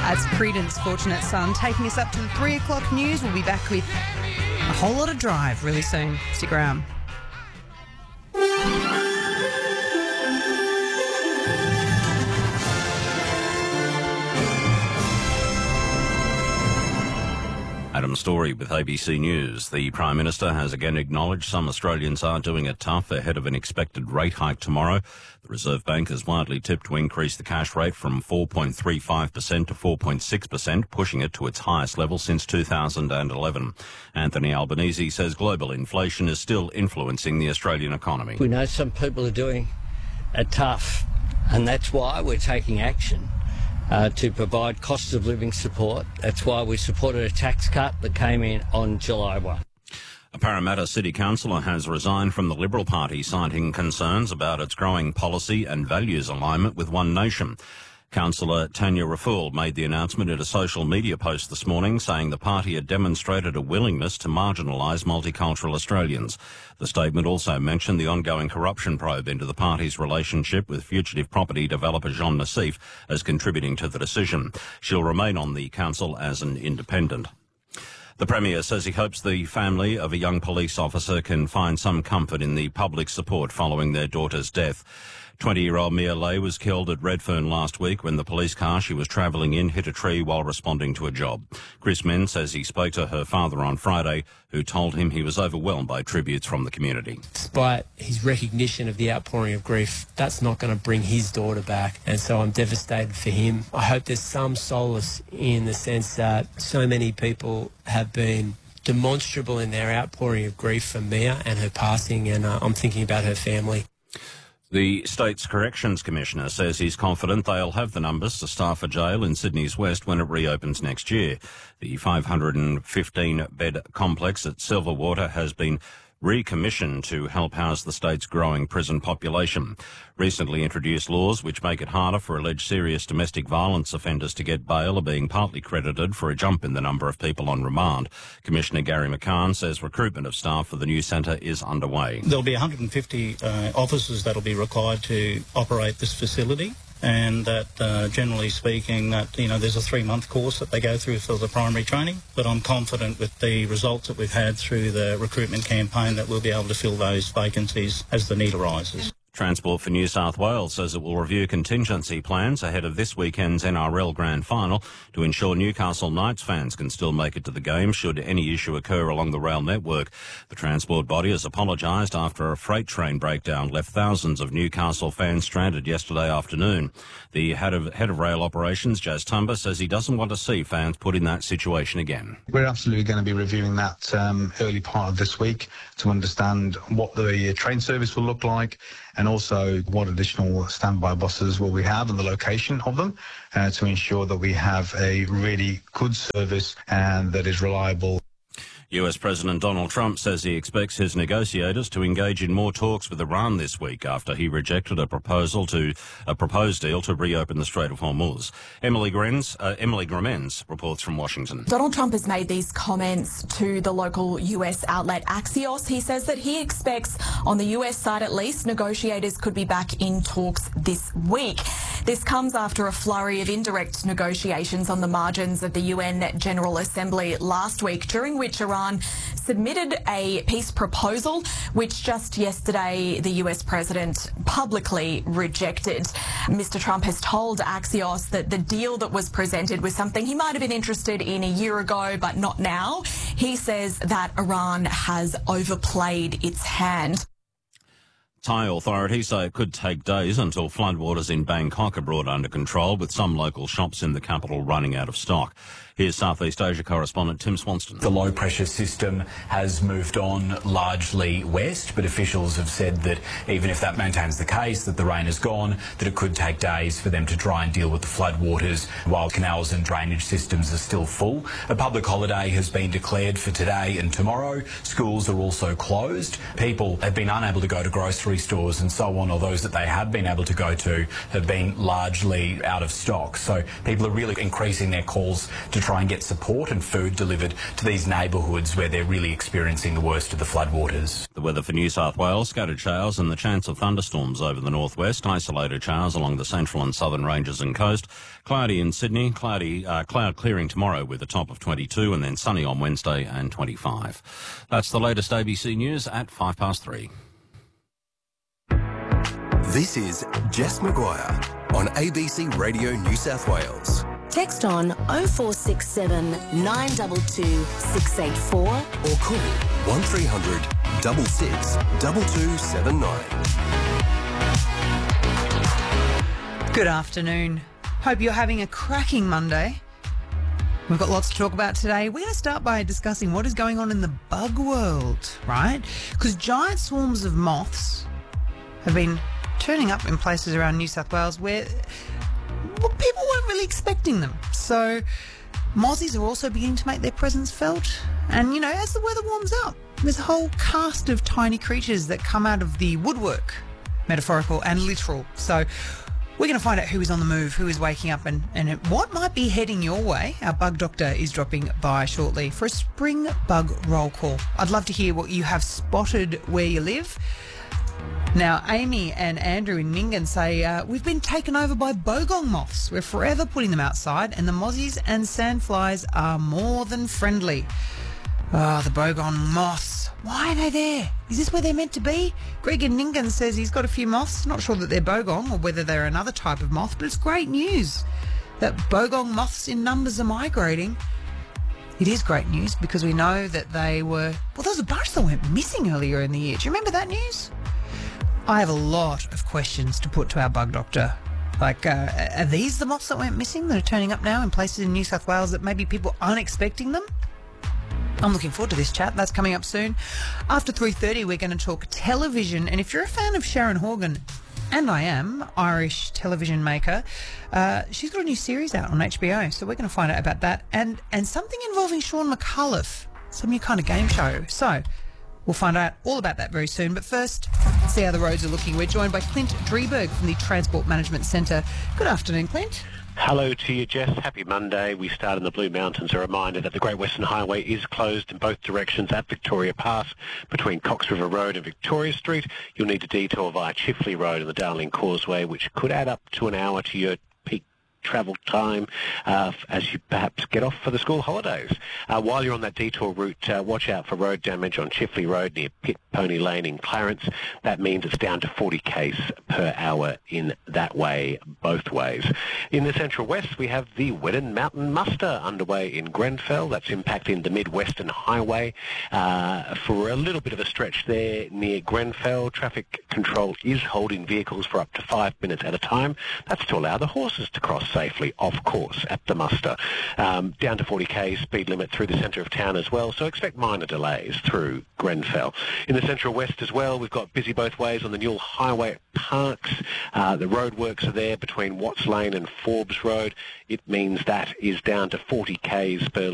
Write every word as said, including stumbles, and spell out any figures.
That's Credence, Fortunate Son, taking us up to the three o'clock news. We'll be back with a whole lot of Drive really soon. Stick around. Adam Story with A B C News. The Prime Minister has again acknowledged some Australians are doing it tough ahead of an expected rate hike tomorrow. The Reserve Bank is widely tipped to increase the cash rate from four point three five percent to four point six percent, pushing it to its highest level since two thousand eleven. Anthony Albanese says global inflation is still influencing the Australian economy. We know some people are doing it tough, and that's why we're taking action. Uh, to provide cost of living support. That's why we supported a tax cut that came in on July first. A Parramatta City Councillor has resigned from the Liberal Party, citing concerns about its growing policy and values alignment with One Nation. Councillor Tanya Raful made the announcement in a social media post this morning, saying the party had demonstrated a willingness to marginalise multicultural Australians. The statement also mentioned the ongoing corruption probe into the party's relationship with fugitive property developer Jean Nassif as contributing to the decision. She'll remain on the council as an independent. The Premier says he hopes the family of a young police officer can find some comfort in the public support following their daughter's death. twenty-year-old Mia Lay was killed at Redfern last week when the police car she was travelling in hit a tree while responding to a job. Chris Min says he spoke to her father on Friday, who told him he was overwhelmed by tributes from the community. Despite his recognition of the outpouring of grief, that's not going to bring his daughter back, and so I'm devastated for him. I hope there's some solace in the sense that so many people have been demonstrable in their outpouring of grief for Mia and her passing, and uh, I'm thinking about her family. The state's Corrections Commissioner says he's confident they'll have the numbers to staff a jail in Sydney's West when it reopens next year. The five hundred fifteen bed complex at Silverwater has been recommissioned to help house the state's growing prison population. Recently introduced laws which make it harder for alleged serious domestic violence offenders to get bail are being partly credited for a jump in the number of people on remand. Commissioner Gary McCann says recruitment of staff for the new centre is underway. There'll be one hundred fifty uh, officers that will be required to operate this facility, and that uh, generally speaking that, you know, there's a three-month course that they go through for the primary training, but I'm confident with the results that we've had through the recruitment campaign that we'll be able to fill those vacancies as the need arises. Transport for New South Wales says it will review contingency plans ahead of this weekend's N R L Grand Final to ensure Newcastle Knights fans can still make it to the game should any issue occur along the rail network. The transport body has apologised after a freight train breakdown left thousands of Newcastle fans stranded yesterday afternoon. The head of, head of rail operations, Jazz Tumba, says he doesn't want to see fans put in that situation again. We're absolutely going to be reviewing that um, early part of this week to understand what the train service will look like, and also what additional standby buses will we have and the location of them uh, to ensure that we have a really good service and that is reliable. U S President Donald Trump says he expects his negotiators to engage in more talks with Iran this week after he rejected a proposal to a proposed deal to reopen the Strait of Hormuz. Emily Grenz, uh, Emily Gramenz reports from Washington. Donald Trump has made these comments to the local U S outlet Axios. He says that he expects, on the U S side at least, negotiators could be back in talks this week. This comes after a flurry of indirect negotiations on the margins of the U N General Assembly last week, during which Iran submitted a peace proposal, which just yesterday the U S president publicly rejected. Mister Trump has told Axios that the deal that was presented was something he might have been interested in a year ago, but not now. He says that Iran has overplayed its hand. Thai authorities say it could take days until floodwaters in Bangkok are brought under control, with some local shops in the capital running out of stock. Here's Southeast Asia correspondent Tim Swanston. The low-pressure system has moved on largely west, but officials have said that even if that maintains the case, that the rain is gone, that it could take days for them to try and deal with the floodwaters while canals and drainage systems are still full. A public holiday has been declared for today and tomorrow. Schools are also closed. People have been unable to go to grocery grocery stores and so on, or those that they have been able to go to, have been largely out of stock. So people are really increasing their calls to try and get support and food delivered to these neighbourhoods where they're really experiencing the worst of the floodwaters. The weather for New South Wales: scattered showers and the chance of thunderstorms over the northwest, isolated showers along the central and southern ranges and coast. Cloudy in Sydney, cloudy, uh, cloud clearing tomorrow with a top of twenty-two, and then sunny on Wednesday and twenty-five. That's the latest A B C News at five past three. This is Jess Maguire on A B C Radio New South Wales. Text on oh four six seven, nine two two, six eight four or call one three hundred, six six, two two seven nine. Good afternoon. Hope you're having a cracking Monday. We've got lots to talk about today. We're going to start by discussing what is going on in the bug world, right? Because giant swarms of moths have been turning up in places around New South Wales where well, people weren't really expecting them. So mozzies are also beginning to make their presence felt. And, you know, as the weather warms up, there's a whole cast of tiny creatures that come out of the woodwork, metaphorical and literal. So we're going to find out who is on the move, who is waking up, and, and what might be heading your way. Our bug doctor is dropping by shortly for a spring bug roll call. I'd love to hear what you have spotted where you live. Now, Amy and Andrew in Nyngan say, uh, we've been taken over by bogong moths. We're forever putting them outside, and the mozzies and sandflies are more than friendly. Ah, oh, the bogong moths. Why are they there? Is this where they're meant to be? Greg in Nyngan says he's got a few moths. Not sure that they're bogong or whether they're another type of moth, but it's great news that bogong moths in numbers are migrating. It is great news because we know that they were... Well, there was a bunch that went missing earlier in the year. Do you remember that news? I have a lot of questions to put to our bug doctor. Like, uh, are these the moths that went missing that are turning up now in places in New South Wales that maybe people aren't expecting them? I'm looking forward to this chat. That's coming up soon. After three thirty, we're going to talk television. And if you're a fan of Sharon Horgan, and I am, Irish television maker, uh, she's got a new series out on H B O. So we're going to find out about that. And, and something involving Sean McAuliffe, some new kind of game show. So we'll find out all about that very soon. But first, let's see how the roads are looking. We're joined by Clint Drieberg from the Transport Management Centre. Good afternoon, Clint. Hello to you, Jess. Happy Monday. We start in the Blue Mountains. A reminder that the Great Western Highway is closed in both directions at Victoria Pass between Cox River Road and Victoria Street. You'll need to detour via Chifley Road and the Darling Causeway, which could add up to an hour to your peak travel time uh, as you perhaps get off for the school holidays. Uh, while you're on that detour route, uh, watch out for road damage on Chifley Road near Pit Pony Lane in Clarence. That means it's down to forty k's per hour in that way, both ways. In the Central West, we have the Wedden Mountain Muster underway in Grenfell. That's impacting the Mid-Western Highway uh, for a little bit of a stretch there near Grenfell. Traffic control is holding vehicles for up to five minutes at a time. That's to allow the horses to cross safely, of course, at the muster. Um, down to forty k's speed limit through the centre of town as well, so expect minor delays through Grenfell. In the Central West as well, we've got busy both ways on the Newell Highway at Parks. Uh, the roadworks are there between Watts Lane and Forbes Road. It means that is down to forty k's per